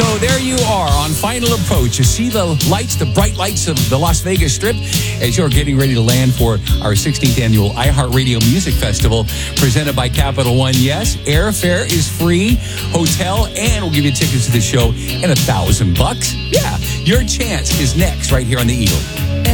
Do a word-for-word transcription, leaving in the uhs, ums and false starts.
So there you are on final approach. You see the lights, the bright lights of the Las Vegas Strip as you're getting ready to land for our sixteenth annual iHeartRadio Music Festival presented by Capital One. Yes, airfare is free, hotel, and we'll give you tickets to the show and a thousand bucks. Yeah, your chance is next right here on The Eagle.